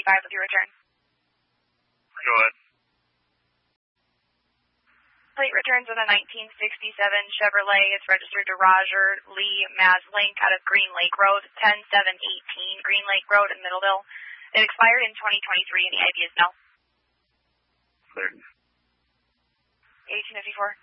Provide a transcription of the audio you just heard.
10:45 with your return. Go ahead. Plate returns with a 1967 Chevrolet. It's registered to Roger Lee Maslink out of Green Lake Road, 10718 Green Lake Road in Middleville. It expired in 2023, and the ID is no. Clear. 1854.